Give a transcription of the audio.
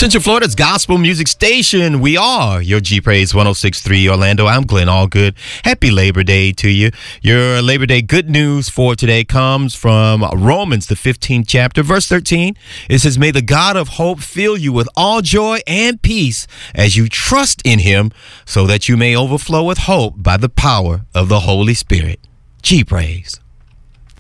Central Florida's gospel music station. We are your G Praise 106.3 Orlando. I'm Glenn Allgood. Happy Labor Day to you. Your Labor Day good news for today comes from Romans, the 15th chapter, verse 13. It says, "May the God of hope fill you with all joy and peace as you trust in him, so that you may overflow with hope by the power of the Holy Spirit." G Praise.